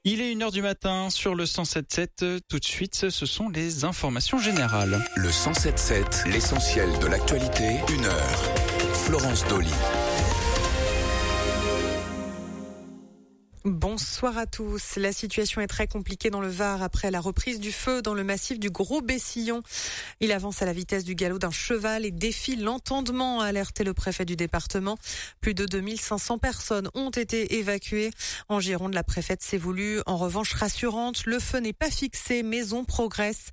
Il est 1h du matin sur le 107.7. Tout de suite, ce sont les informations générales. Le 107.7, l'essentiel de l'actualité, 1 heure. Florence Dolly. Bonsoir à tous. La situation est très compliquée dans le Var après la reprise du feu dans le massif du Gros Bessillon. Il avance à la vitesse du galop d'un cheval et défie l'entendement, a alerté le préfet du département. Plus de 2500 personnes ont été évacuées. En Gironde, la préfète s'est voulue en revanche rassurante. Le feu n'est pas fixé, mais on progresse.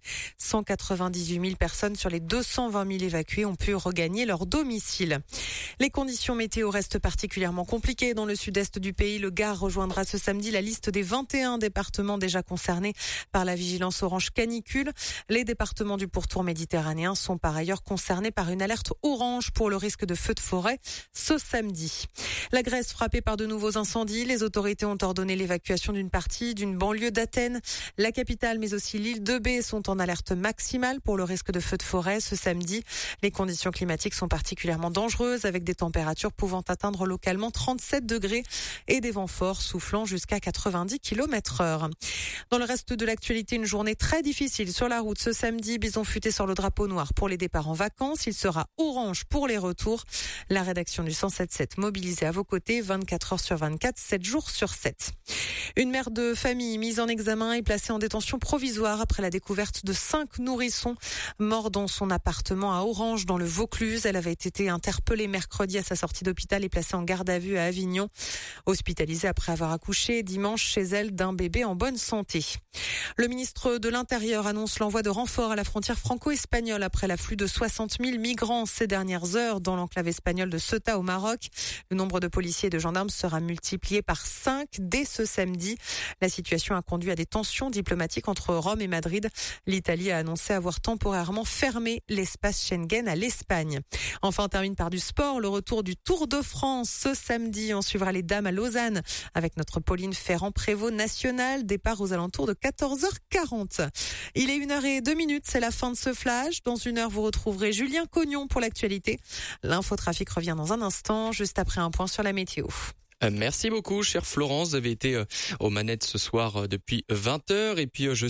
198 000 personnes sur les 220 000 évacuées ont pu regagner leur domicile. Les conditions météo restent particulièrement compliquées dans le sud-est du pays. Le Gard rejoindra ce samedi la liste des 21 départements déjà concernés par la vigilance orange canicule. Les départements du pourtour méditerranéen sont par ailleurs concernés par une alerte orange pour le risque de feux de forêt ce samedi. La Grèce frappée par de nouveaux incendies. Les autorités ont ordonné l'évacuation d'une partie d'une banlieue d'Athènes. La capitale mais aussi l'île de B sont en alerte maximale pour le risque de feux de forêt ce samedi. Les conditions climatiques sont particulièrement dangereuses avec des températures pouvant atteindre localement 37 degrés et des vents forts soufflant jusqu'à 90 km/h. Dans le reste de l'actualité, une journée très difficile sur la route ce samedi. Bison futé sur le drapeau noir pour les départs en vacances. Il sera orange pour les retours. La rédaction du 107.7 mobilisée à vos côtés 24 heures sur 24, 7 jours sur 7. Une mère de famille mise en examen et placée en détention provisoire après la découverte de 5 nourrissons morts dans son appartement à Orange dans le Vaucluse. Elle avait été interpellée mercredi à sa sortie d'hôpital et placée en garde à vue à Avignon. Hospitalisée après avoir accouché dimanche chez elle d'un bébé en bonne santé. Le ministre de l'Intérieur annonce l'envoi de renforts à la frontière franco-espagnole après l'afflux de 60 000 migrants ces dernières heures dans l'enclave espagnole de Ceuta au Maroc. Le nombre de policiers et de gendarmes sera multiplié par 5 dès ce samedi. La situation a conduit à des tensions diplomatiques entre Rome et Madrid. L'Italie a annoncé avoir temporairement fermé l'espace Schengen à l'Espagne. Enfin, on termine par du sport. Le retour du Tour de France ce samedi. On suivra les dames à Lausanne avec notre Pauline Ferrand-Prévôt nationale. Départ aux alentours de 14h40. Il est 1h02, c'est la fin de ce flash. Dans 1 heure, vous retrouverez Julien Cognon pour l'actualité. L'infotrafic revient dans un instant, juste après un point sur la météo. Merci beaucoup, chère Florence. Vous avez été aux manettes ce soir depuis 20h. Et puis, je